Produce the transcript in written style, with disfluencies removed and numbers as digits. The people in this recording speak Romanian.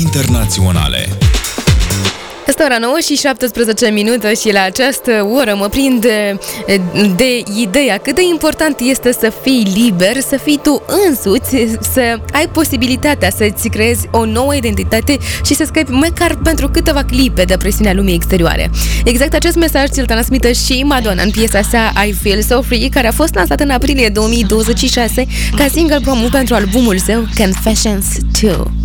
internaționale. Este ora 9 și 17 minute și la această oră mă prind de ideea cât de important este să fii liber, să fii tu însuți, să ai posibilitatea să-ți creezi o nouă identitate și să scapi măcar pentru câteva clipe de presiunea lumii exterioare. Exact acest mesaj ți-l transmită și Madonna în piesa sa I Feel So Free, care a fost lansată în aprilie 2026 ca single promo pentru albumul său Confessions 2.